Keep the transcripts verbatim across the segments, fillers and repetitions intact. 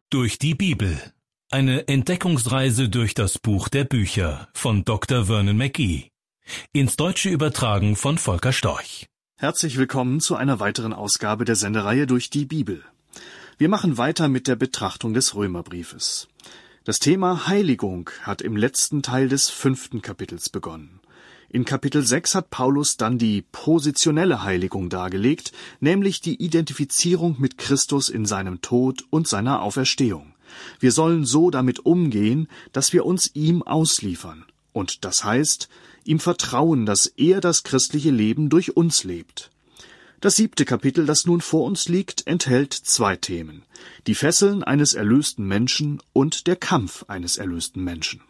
Durch die Bibel. Eine Entdeckungsreise durch das Buch der Bücher von Doktor Vernon McGee. Ins Deutsche übertragen von Volker Storch. Herzlich willkommen zu einer weiteren Ausgabe der Sendereihe Durch die Bibel. Wir machen weiter mit der Betrachtung des Römerbriefes. Das Thema Heiligung hat im letzten Teil des fünften Kapitels begonnen. In Kapitel sechs hat Paulus dann die positionelle Heiligung dargelegt, nämlich die Identifizierung mit Christus in seinem Tod und seiner Auferstehung. Wir sollen so damit umgehen, dass wir uns ihm ausliefern. Und das heißt, ihm vertrauen, dass er das christliche Leben durch uns lebt. Das siebte Kapitel, das nun vor uns liegt, enthält zwei Themen: die Fesseln eines erlösten Menschen und der Kampf eines erlösten Menschen.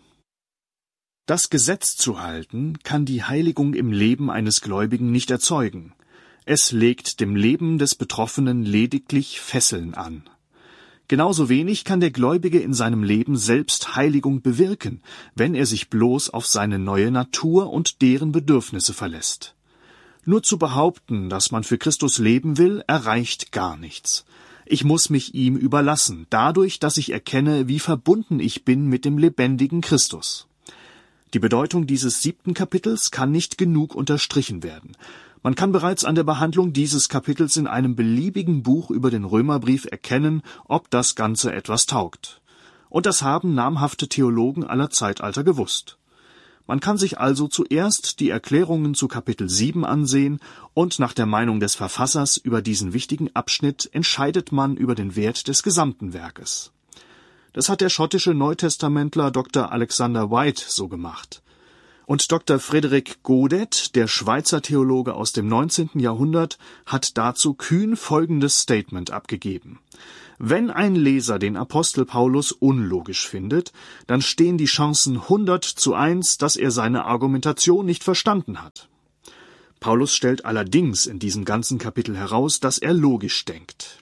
Das Gesetz zu halten, kann die Heiligung im Leben eines Gläubigen nicht erzeugen. Es legt dem Leben des Betroffenen lediglich Fesseln an. Genauso wenig kann der Gläubige in seinem Leben selbst Heiligung bewirken, wenn er sich bloß auf seine neue Natur und deren Bedürfnisse verlässt. Nur zu behaupten, dass man für Christus leben will, erreicht gar nichts. Ich muss mich ihm überlassen, dadurch, dass ich erkenne, wie verbunden ich bin mit dem lebendigen Christus. Die Bedeutung dieses siebten Kapitels kann nicht genug unterstrichen werden. Man kann bereits an der Behandlung dieses Kapitels in einem beliebigen Buch über den Römerbrief erkennen, ob das Ganze etwas taugt. Und das haben namhafte Theologen aller Zeitalter gewusst. Man kann sich also zuerst die Erklärungen zu Kapitel sieben ansehen, und nach der Meinung des Verfassers über diesen wichtigen Abschnitt entscheidet man über den Wert des gesamten Werkes. Das hat der schottische Neutestamentler Doktor Alexander White so gemacht. Und Doktor Frederik Godet, der Schweizer Theologe aus dem neunzehnten Jahrhundert, hat dazu kühn folgendes Statement abgegeben: Wenn ein Leser den Apostel Paulus unlogisch findet, dann stehen die Chancen hundert zu eins, dass er seine Argumentation nicht verstanden hat. Paulus stellt allerdings in diesem ganzen Kapitel heraus, dass er logisch denkt.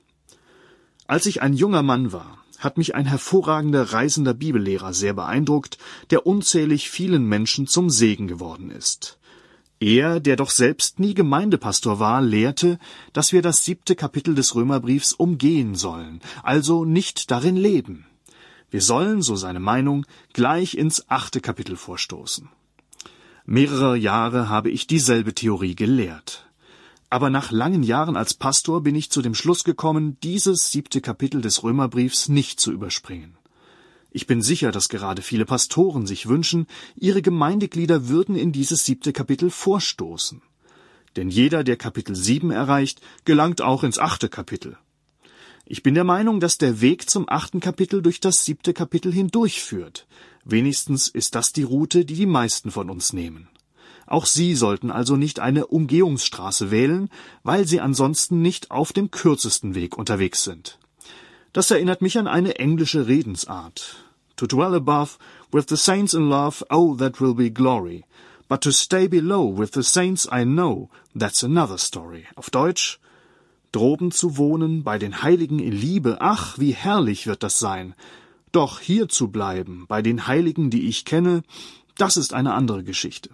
Als ich ein junger Mann war, hat mich ein hervorragender reisender Bibellehrer sehr beeindruckt, der unzählig vielen Menschen zum Segen geworden ist. Er, der doch selbst nie Gemeindepastor war, lehrte, dass wir das siebte Kapitel des Römerbriefs umgehen sollen, also nicht darin leben. Wir sollen, so seine Meinung, gleich ins achte Kapitel vorstoßen. Mehrere Jahre habe ich dieselbe Theorie gelehrt. Aber nach langen Jahren als Pastor bin ich zu dem Schluss gekommen, dieses siebte Kapitel des Römerbriefs nicht zu überspringen. Ich bin sicher, dass gerade viele Pastoren sich wünschen, ihre Gemeindeglieder würden in dieses siebte Kapitel vorstoßen. Denn jeder, der Kapitel sieben erreicht, gelangt auch ins achte Kapitel. Ich bin der Meinung, dass der Weg zum achten Kapitel durch das siebte Kapitel hindurchführt. Wenigstens ist das die Route, die die meisten von uns nehmen. Auch Sie sollten also nicht eine Umgehungsstraße wählen, weil Sie ansonsten nicht auf dem kürzesten Weg unterwegs sind. Das erinnert mich an eine englische Redensart. To dwell above with the saints in love, oh, that will be glory. But to stay below with the saints I know, that's another story. Auf Deutsch: Droben zu wohnen, bei den Heiligen in Liebe, ach, wie herrlich wird das sein. Doch hier zu bleiben, bei den Heiligen, die ich kenne, das ist eine andere Geschichte.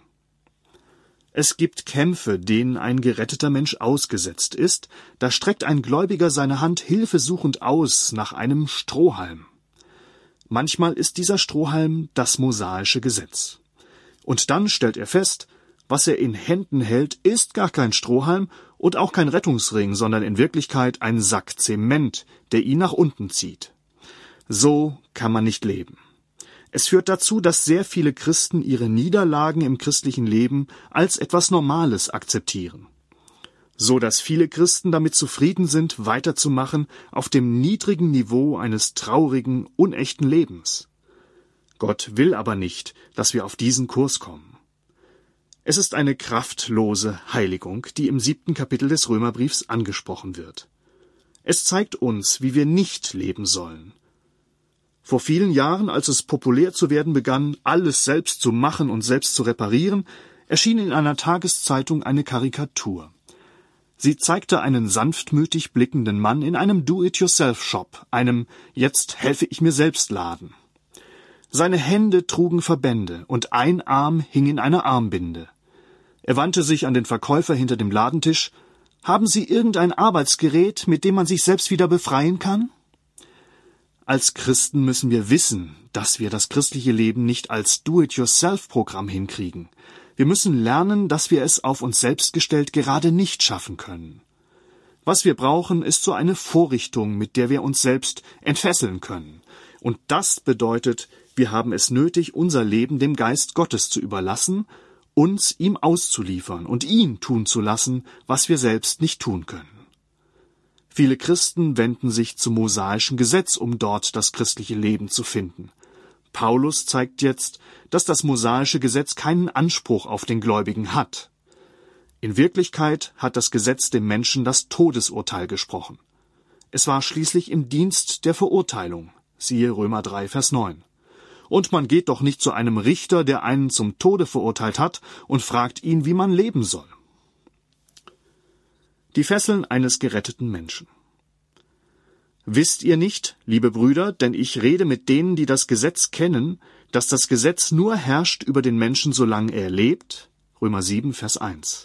Es gibt Kämpfe, denen ein geretteter Mensch ausgesetzt ist, da streckt ein Gläubiger seine Hand hilfesuchend aus nach einem Strohhalm. Manchmal ist dieser Strohhalm das mosaische Gesetz. Und dann stellt er fest, was er in Händen hält, ist gar kein Strohhalm und auch kein Rettungsring, sondern in Wirklichkeit ein Sack Zement, der ihn nach unten zieht. So kann man nicht leben. Es führt dazu, dass sehr viele Christen ihre Niederlagen im christlichen Leben als etwas Normales akzeptieren. So dass viele Christen damit zufrieden sind, weiterzumachen auf dem niedrigen Niveau eines traurigen, unechten Lebens. Gott will aber nicht, dass wir auf diesen Kurs kommen. Es ist eine kraftlose Heiligung, die im siebten Kapitel des Römerbriefs angesprochen wird. Es zeigt uns, wie wir nicht leben sollen. Vor vielen Jahren, als es populär zu werden begann, alles selbst zu machen und selbst zu reparieren, erschien in einer Tageszeitung eine Karikatur. Sie zeigte einen sanftmütig blickenden Mann in einem Do-it-yourself-Shop, einem Jetzt-helfe-ich-mir-selbst-Laden. Seine Hände trugen Verbände und ein Arm hing in einer Armbinde. Er wandte sich an den Verkäufer hinter dem Ladentisch. »Haben Sie irgendein Arbeitsgerät, mit dem man sich selbst wieder befreien kann?« Als Christen müssen wir wissen, dass wir das christliche Leben nicht als Do-it-yourself-Programm hinkriegen. Wir müssen lernen, dass wir es auf uns selbst gestellt gerade nicht schaffen können. Was wir brauchen, ist so eine Vorrichtung, mit der wir uns selbst entfesseln können. Und das bedeutet, wir haben es nötig, unser Leben dem Geist Gottes zu überlassen, uns ihm auszuliefern und ihn tun zu lassen, was wir selbst nicht tun können. Viele Christen wenden sich zum mosaischen Gesetz, um dort das christliche Leben zu finden. Paulus zeigt jetzt, dass das mosaische Gesetz keinen Anspruch auf den Gläubigen hat. In Wirklichkeit hat das Gesetz dem Menschen das Todesurteil gesprochen. Es war schließlich im Dienst der Verurteilung, siehe Römer drei, Vers neun. Und man geht doch nicht zu einem Richter, der einen zum Tode verurteilt hat, und fragt ihn, wie man leben soll. Die Fesseln eines geretteten Menschen. Wisst ihr nicht, liebe Brüder, denn ich rede mit denen, die das Gesetz kennen, dass das Gesetz nur herrscht über den Menschen, solange er lebt? Römer sieben, Vers eins.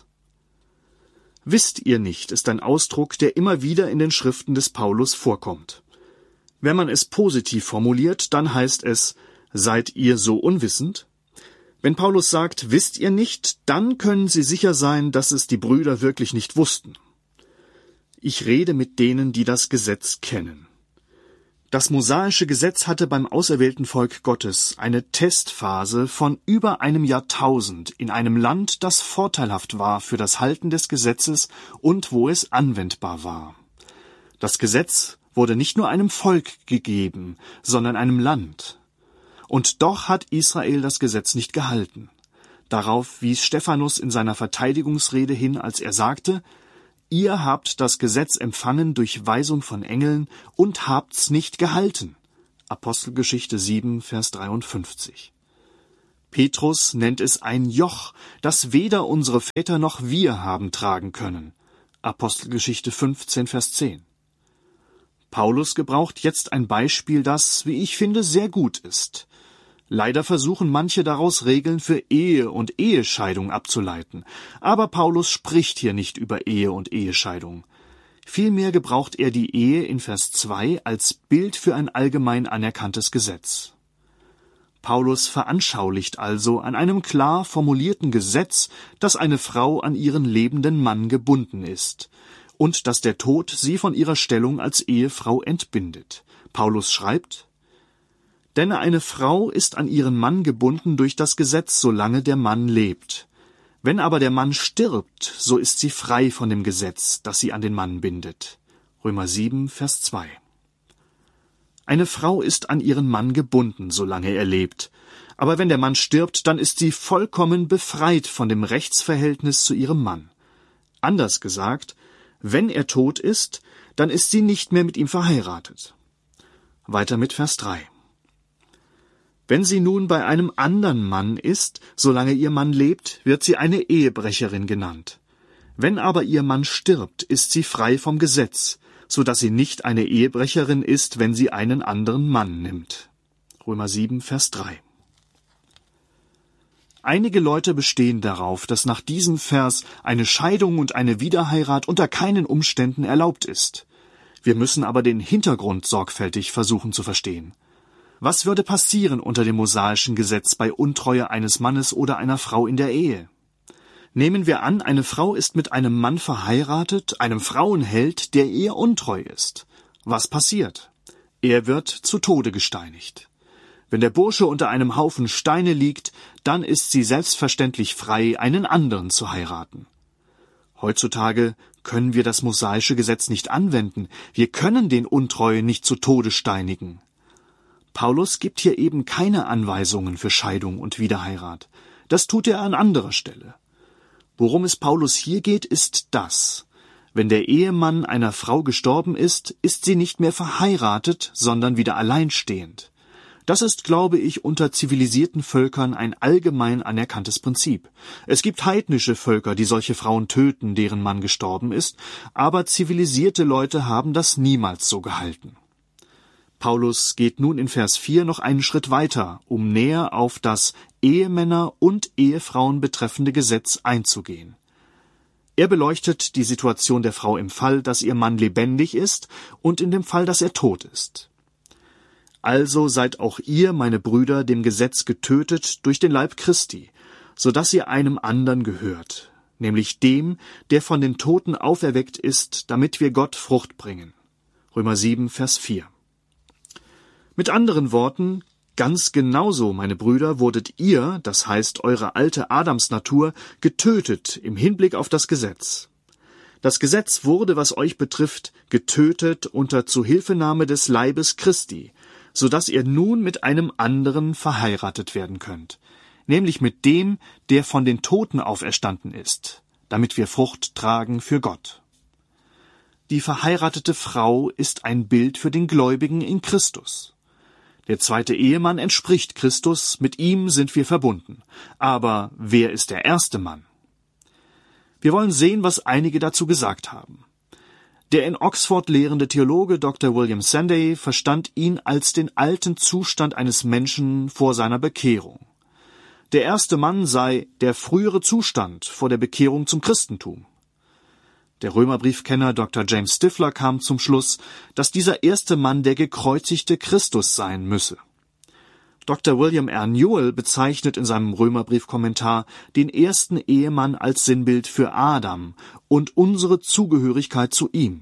Wisst ihr nicht, ist ein Ausdruck, der immer wieder in den Schriften des Paulus vorkommt. Wenn man es positiv formuliert, dann heißt es, seid ihr so unwissend? Wenn Paulus sagt, wisst ihr nicht, dann können Sie sicher sein, dass es die Brüder wirklich nicht wussten. Ich rede mit denen, die das Gesetz kennen. Das mosaische Gesetz hatte beim auserwählten Volk Gottes eine Testphase von über einem Jahrtausend in einem Land, das vorteilhaft war für das Halten des Gesetzes und wo es anwendbar war. Das Gesetz wurde nicht nur einem Volk gegeben, sondern einem Land. Und doch hat Israel das Gesetz nicht gehalten. Darauf wies Stephanus in seiner Verteidigungsrede hin, als er sagte, ihr habt das Gesetz empfangen durch Weisung von Engeln und habt's nicht gehalten. Apostelgeschichte sieben, Vers dreiundfünfzig. Petrus nennt es ein Joch, das weder unsere Väter noch wir haben tragen können. Apostelgeschichte fünfzehn, Vers zehn. Paulus gebraucht jetzt ein Beispiel, das, wie ich finde, sehr gut ist. Leider versuchen manche daraus Regeln für Ehe und Ehescheidung abzuleiten. Aber Paulus spricht hier nicht über Ehe und Ehescheidung. Vielmehr gebraucht er die Ehe in Vers zwei als Bild für ein allgemein anerkanntes Gesetz. Paulus veranschaulicht also an einem klar formulierten Gesetz, dass eine Frau an ihren lebenden Mann gebunden ist und dass der Tod sie von ihrer Stellung als Ehefrau entbindet. Paulus schreibt, denn eine Frau ist an ihren Mann gebunden durch das Gesetz, solange der Mann lebt. Wenn aber der Mann stirbt, so ist sie frei von dem Gesetz, das sie an den Mann bindet. Römer sieben, Vers zwei. Eine Frau ist an ihren Mann gebunden, solange er lebt. Aber wenn der Mann stirbt, dann ist sie vollkommen befreit von dem Rechtsverhältnis zu ihrem Mann. Anders gesagt, wenn er tot ist, dann ist sie nicht mehr mit ihm verheiratet. Weiter mit Vers drei. Wenn sie nun bei einem anderen Mann ist, solange ihr Mann lebt, wird sie eine Ehebrecherin genannt. Wenn aber ihr Mann stirbt, ist sie frei vom Gesetz, so dass sie nicht eine Ehebrecherin ist, wenn sie einen anderen Mann nimmt. Römer sieben, Vers drei. Einige Leute bestehen darauf, dass nach diesem Vers eine Scheidung und eine Wiederheirat unter keinen Umständen erlaubt ist. Wir müssen aber den Hintergrund sorgfältig versuchen zu verstehen. Was würde passieren unter dem mosaischen Gesetz bei Untreue eines Mannes oder einer Frau in der Ehe? Nehmen wir an, eine Frau ist mit einem Mann verheiratet, einem Frauenheld, der ihr untreu ist. Was passiert? Er wird zu Tode gesteinigt. Wenn der Bursche unter einem Haufen Steine liegt, dann ist sie selbstverständlich frei, einen anderen zu heiraten. Heutzutage können wir das mosaische Gesetz nicht anwenden. Wir können den Untreuen nicht zu Tode steinigen. Paulus gibt hier eben keine Anweisungen für Scheidung und Wiederheirat. Das tut er an anderer Stelle. Worum es Paulus hier geht, ist das. Wenn der Ehemann einer Frau gestorben ist, ist sie nicht mehr verheiratet, sondern wieder alleinstehend. Das ist, glaube ich, unter zivilisierten Völkern ein allgemein anerkanntes Prinzip. Es gibt heidnische Völker, die solche Frauen töten, deren Mann gestorben ist, aber zivilisierte Leute haben das niemals so gehalten. Paulus geht nun in Vers vier noch einen Schritt weiter, um näher auf das Ehemänner und Ehefrauen betreffende Gesetz einzugehen. Er beleuchtet die Situation der Frau im Fall, dass ihr Mann lebendig ist und in dem Fall, dass er tot ist. Also seid auch ihr, meine Brüder, dem Gesetz getötet durch den Leib Christi, so dass ihr einem anderen gehört, nämlich dem, der von den Toten auferweckt ist, damit wir Gott Frucht bringen. Römer sieben, Vers vier. Mit anderen Worten, ganz genauso, meine Brüder, wurdet ihr, das heißt eure alte Adamsnatur, getötet im Hinblick auf das Gesetz. Das Gesetz wurde, was euch betrifft, getötet unter Zuhilfenahme des Leibes Christi, so dass ihr nun mit einem anderen verheiratet werden könnt, nämlich mit dem, der von den Toten auferstanden ist, damit wir Frucht tragen für Gott. Die verheiratete Frau ist ein Bild für den Gläubigen in Christus. Der zweite Ehemann entspricht Christus, mit ihm sind wir verbunden. Aber wer ist der erste Mann? Wir wollen sehen, was einige dazu gesagt haben. Der in Oxford lehrende Theologe Doktor William Sanday verstand ihn als den alten Zustand eines Menschen vor seiner Bekehrung. Der erste Mann sei der frühere Zustand vor der Bekehrung zum Christentum. Der Römerbriefkenner Doktor James Stifler kam zum Schluss, dass dieser erste Mann der gekreuzigte Christus sein müsse. Doktor William R. Newell bezeichnet in seinem Römerbriefkommentar den ersten Ehemann als Sinnbild für Adam und unsere Zugehörigkeit zu ihm.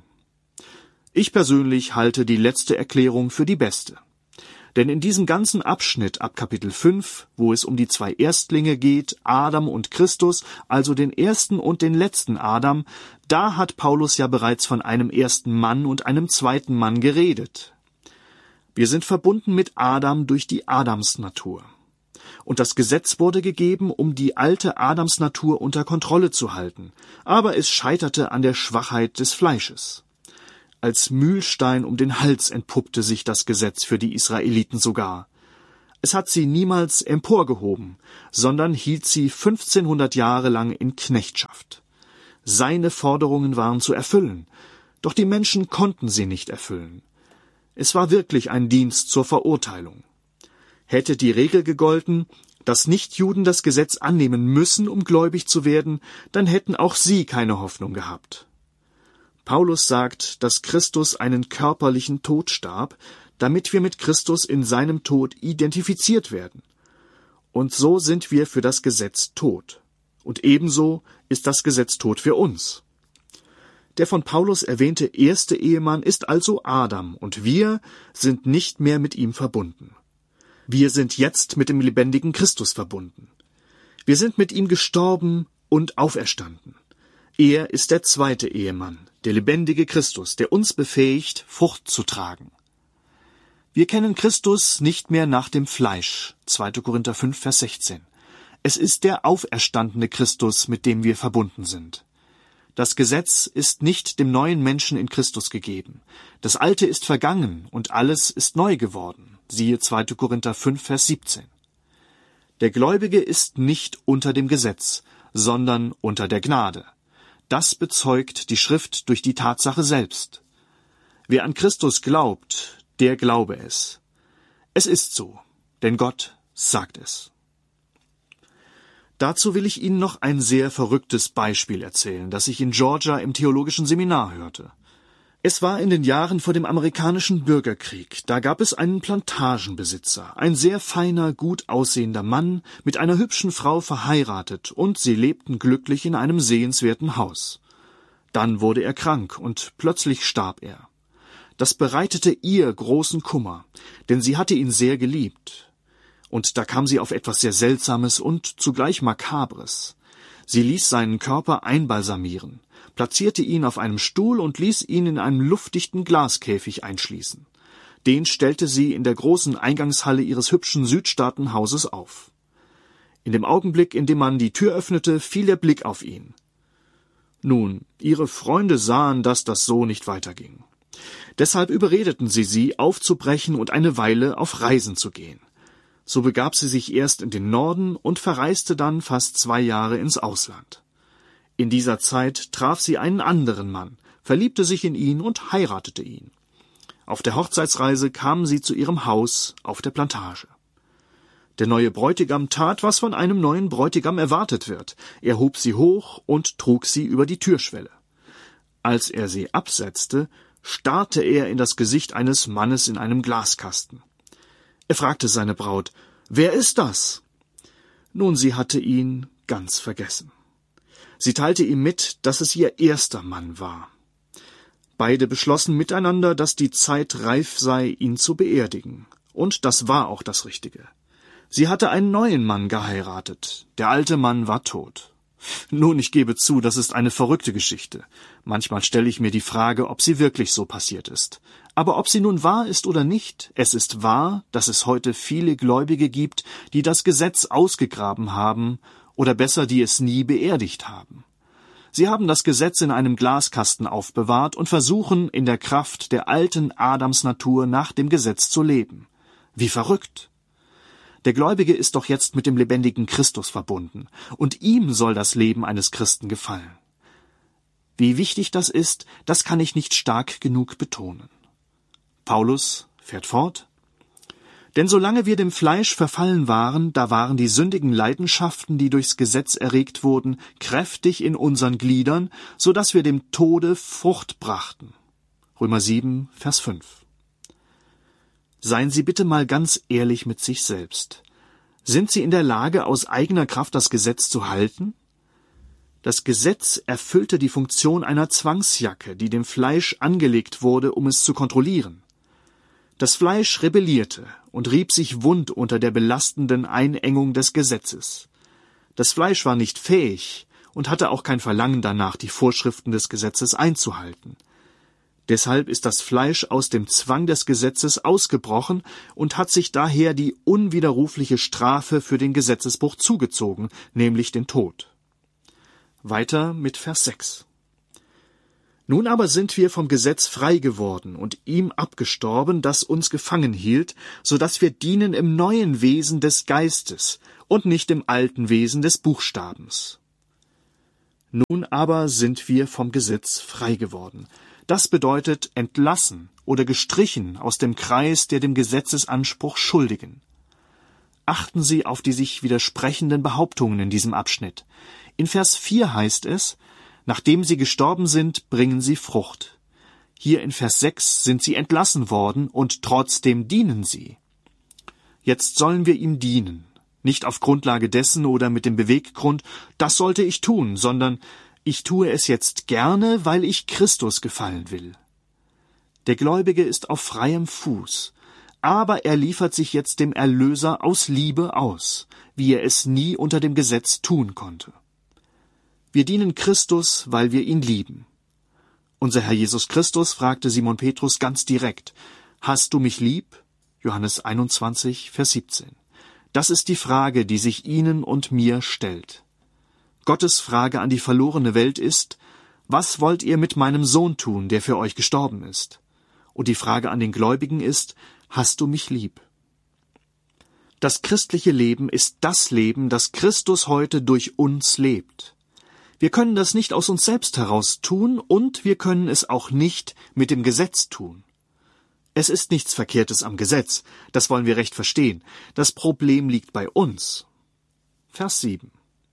Ich persönlich halte die letzte Erklärung für die beste. Denn in diesem ganzen Abschnitt ab Kapitel fünf, wo es um die zwei Erstlinge geht, Adam und Christus, also den ersten und den letzten Adam, da hat Paulus ja bereits von einem ersten Mann und einem zweiten Mann geredet. Wir sind verbunden mit Adam durch die Adamsnatur. Und das Gesetz wurde gegeben, um die alte Adamsnatur unter Kontrolle zu halten, aber es scheiterte an der Schwachheit des Fleisches. Als Mühlstein um den Hals entpuppte sich das Gesetz für die Israeliten sogar. Es hat sie niemals emporgehoben, sondern hielt sie fünfzehnhundert Jahre lang in Knechtschaft. Seine Forderungen waren zu erfüllen, doch die Menschen konnten sie nicht erfüllen. Es war wirklich ein Dienst zur Verurteilung. Hätte die Regel gegolten, dass Nichtjuden das Gesetz annehmen müssen, um gläubig zu werden, dann hätten auch sie keine Hoffnung gehabt. Paulus sagt, dass Christus einen körperlichen Tod starb, damit wir mit Christus in seinem Tod identifiziert werden. Und so sind wir für das Gesetz tot. Und ebenso ist das Gesetz tot für uns. Der von Paulus erwähnte erste Ehemann ist also Adam, und wir sind nicht mehr mit ihm verbunden. Wir sind jetzt mit dem lebendigen Christus verbunden. Wir sind mit ihm gestorben und auferstanden. Er ist der zweite Ehemann, der lebendige Christus, der uns befähigt, Frucht zu tragen. Wir kennen Christus nicht mehr nach dem Fleisch, zweiter Korinther fünf, Vers sechzehn. Es ist der auferstandene Christus, mit dem wir verbunden sind. Das Gesetz ist nicht dem neuen Menschen in Christus gegeben. Das Alte ist vergangen und alles ist neu geworden. Siehe zweiter Korinther fünf, Vers siebzehn. Der Gläubige ist nicht unter dem Gesetz, sondern unter der Gnade. Das bezeugt die Schrift durch die Tatsache selbst. Wer an Christus glaubt, der glaube es. Es ist so, denn Gott sagt es. Dazu will ich Ihnen noch ein sehr verrücktes Beispiel erzählen, das ich in Georgia im theologischen Seminar hörte. Es war in den Jahren vor dem amerikanischen Bürgerkrieg. Da gab es einen Plantagenbesitzer, ein sehr feiner, gut aussehender Mann, mit einer hübschen Frau verheiratet, und sie lebten glücklich in einem sehenswerten Haus. Dann wurde er krank, und plötzlich starb er. Das bereitete ihr großen Kummer, denn sie hatte ihn sehr geliebt. Und da kam sie auf etwas sehr Seltsames und zugleich Makabres. Sie ließ seinen Körper einbalsamieren, platzierte ihn auf einem Stuhl und ließ ihn in einem luftdichten Glaskäfig einschließen. Den stellte sie in der großen Eingangshalle ihres hübschen Südstaatenhauses auf. In dem Augenblick, in dem man die Tür öffnete, fiel der Blick auf ihn. Nun, ihre Freunde sahen, dass das so nicht weiterging. Deshalb überredeten sie sie, aufzubrechen und eine Weile auf Reisen zu gehen. So begab sie sich erst in den Norden und verreiste dann fast zwei Jahre ins Ausland. In dieser Zeit traf sie einen anderen Mann, verliebte sich in ihn und heiratete ihn. Auf der Hochzeitsreise kamen sie zu ihrem Haus auf der Plantage. Der neue Bräutigam tat, was von einem neuen Bräutigam erwartet wird. Er hob sie hoch und trug sie über die Türschwelle. Als er sie absetzte, starrte er in das Gesicht eines Mannes in einem Glaskasten. Er fragte seine Braut, »Wer ist das?« Nun, sie hatte ihn ganz vergessen. Sie teilte ihm mit, dass es ihr erster Mann war. Beide beschlossen miteinander, dass die Zeit reif sei, ihn zu beerdigen. Und das war auch das Richtige. Sie hatte einen neuen Mann geheiratet. Der alte Mann war tot. Nun, ich gebe zu, das ist eine verrückte Geschichte. Manchmal stelle ich mir die Frage, ob sie wirklich so passiert ist. Aber ob sie nun wahr ist oder nicht, es ist wahr, dass es heute viele Gläubige gibt, die das Gesetz ausgegraben haben, oder besser, die es nie beerdigt haben. Sie haben das Gesetz in einem Glaskasten aufbewahrt und versuchen, in der Kraft der alten Adamsnatur nach dem Gesetz zu leben. Wie verrückt! Der Gläubige ist doch jetzt mit dem lebendigen Christus verbunden, und ihm soll das Leben eines Christen gefallen. Wie wichtig das ist, das kann ich nicht stark genug betonen. Paulus fährt fort: Denn solange wir dem Fleisch verfallen waren, da waren die sündigen Leidenschaften, die durchs Gesetz erregt wurden, kräftig in unseren Gliedern, so dass wir dem Tode Frucht brachten. Römer sieben, Vers fünf. Seien Sie bitte mal ganz ehrlich mit sich selbst. Sind Sie in der Lage, aus eigener Kraft das Gesetz zu halten? Das Gesetz erfüllte die Funktion einer Zwangsjacke, die dem Fleisch angelegt wurde, um es zu kontrollieren. Das Fleisch rebellierte und rieb sich wund unter der belastenden Einengung des Gesetzes. Das Fleisch war nicht fähig und hatte auch kein Verlangen danach, die Vorschriften des Gesetzes einzuhalten. Deshalb ist das Fleisch aus dem Zwang des Gesetzes ausgebrochen und hat sich daher die unwiderrufliche Strafe für den Gesetzesbruch zugezogen, nämlich den Tod. Weiter mit Vers sechs. Nun aber sind wir vom Gesetz frei geworden und ihm abgestorben, das uns gefangen hielt, so dass wir dienen im neuen Wesen des Geistes und nicht im alten Wesen des Buchstabens. Nun aber sind wir vom Gesetz frei geworden. Das bedeutet entlassen oder gestrichen aus dem Kreis der dem Gesetzesanspruch Schuldigen. Achten Sie auf die sich widersprechenden Behauptungen in diesem Abschnitt. In Vers vier heißt es, nachdem sie gestorben sind, bringen sie Frucht. Hier in Vers sechs sind sie entlassen worden und trotzdem dienen sie. Jetzt sollen wir ihm dienen, nicht auf Grundlage dessen oder mit dem Beweggrund, das sollte ich tun, sondern ich tue es jetzt gerne, weil ich Christus gefallen will. Der Gläubige ist auf freiem Fuß, aber er liefert sich jetzt dem Erlöser aus Liebe aus, wie er es nie unter dem Gesetz tun konnte. Wir dienen Christus, weil wir ihn lieben. Unser Herr Jesus Christus fragte Simon Petrus ganz direkt, »Hast du mich lieb?« Johannes einundzwanzig, Vers siebzehn. Das ist die Frage, die sich Ihnen und mir stellt. Gottes Frage an die verlorene Welt ist, was wollt ihr mit meinem Sohn tun, der für euch gestorben ist? Und die Frage an den Gläubigen ist, hast du mich lieb? Das christliche Leben ist das Leben, das Christus heute durch uns lebt. Wir können das nicht aus uns selbst heraus tun und wir können es auch nicht mit dem Gesetz tun. Es ist nichts Verkehrtes am Gesetz, das wollen wir recht verstehen. Das Problem liegt bei uns. Vers sieben.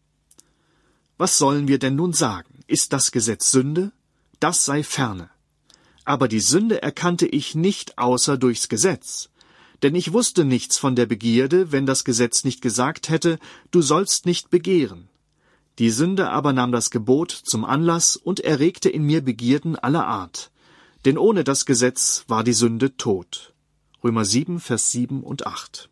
Was sollen wir denn nun sagen? Ist das Gesetz Sünde? Das sei ferne. Aber die Sünde erkannte ich nicht außer durchs Gesetz. Denn ich wusste nichts von der Begierde, wenn das Gesetz nicht gesagt hätte, du sollst nicht begehren. Die Sünde aber nahm das Gebot zum Anlass und erregte in mir Begierden aller Art. Denn ohne das Gesetz war die Sünde tot. Römer sieben, Vers sieben und acht.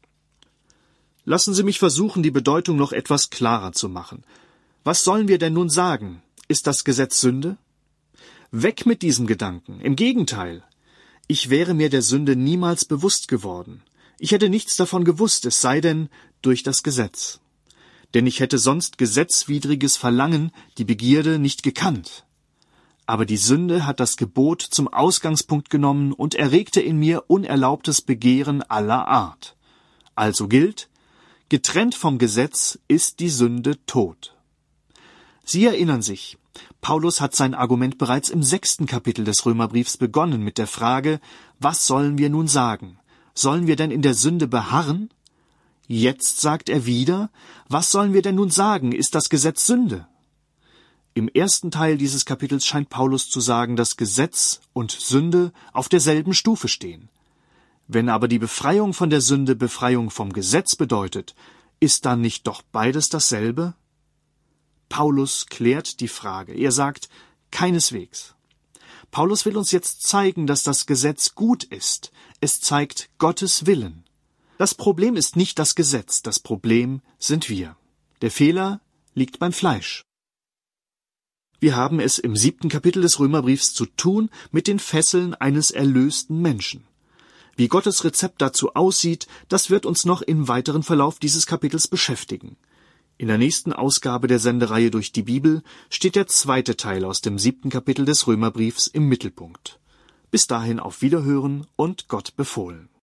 Lassen Sie mich versuchen, die Bedeutung noch etwas klarer zu machen. Was sollen wir denn nun sagen? Ist das Gesetz Sünde? Weg mit diesem Gedanken. Im Gegenteil. Ich wäre mir der Sünde niemals bewusst geworden. Ich hätte nichts davon gewusst, es sei denn durch das Gesetz. Denn ich hätte sonst gesetzwidriges Verlangen, die Begierde, nicht gekannt. Aber die Sünde hat das Gebot zum Ausgangspunkt genommen und erregte in mir unerlaubtes Begehren aller Art. Also gilt, getrennt vom Gesetz ist die Sünde tot. Sie erinnern sich, Paulus hat sein Argument bereits im sechsten Kapitel des Römerbriefs begonnen mit der Frage, was sollen wir nun sagen? Sollen wir denn in der Sünde beharren? Jetzt sagt er wieder, was sollen wir denn nun sagen? Ist das Gesetz Sünde? Im ersten Teil dieses Kapitels scheint Paulus zu sagen, dass Gesetz und Sünde auf derselben Stufe stehen. Wenn aber die Befreiung von der Sünde Befreiung vom Gesetz bedeutet, ist dann nicht doch beides dasselbe? Paulus klärt die Frage. Er sagt, keineswegs. Paulus will uns jetzt zeigen, dass das Gesetz gut ist. Es zeigt Gottes Willen. Das Problem ist nicht das Gesetz, das Problem sind wir. Der Fehler liegt beim Fleisch. Wir haben es im siebten Kapitel des Römerbriefs zu tun mit den Fesseln eines erlösten Menschen. Wie Gottes Rezept dazu aussieht, das wird uns noch im weiteren Verlauf dieses Kapitels beschäftigen. In der nächsten Ausgabe der Sendereihe durch die Bibel steht der zweite Teil aus dem siebten Kapitel des Römerbriefs im Mittelpunkt. Bis dahin auf Wiederhören und Gott befohlen.